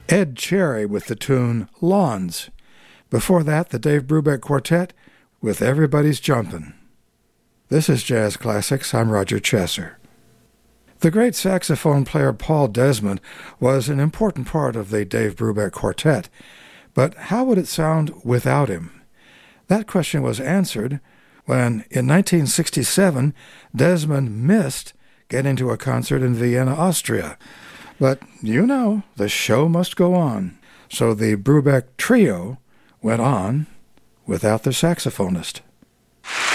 Ed Cherry with the tune Lawns. Before that, the Dave Brubeck Quartet with Everybody's Jumpin'. This is Jazz Classics. I'm Roger Chesser. The great saxophone player Paul Desmond was an important part of the Dave Brubeck Quartet, but how would it sound without him? That question was answered when, in 1967, Desmond missed getting to a concert in Vienna, Austria. But, the show must go on, so the Brubeck Trio went on without their saxophonist.